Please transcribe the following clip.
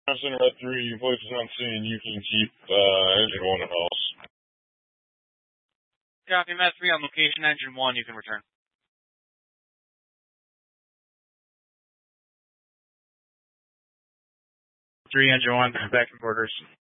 Center Red 3, voice is on scene. You can keep engine 1 at house. Copy, Met 3 on location, engine 1, you can return. 3, engine 1, back in quarters.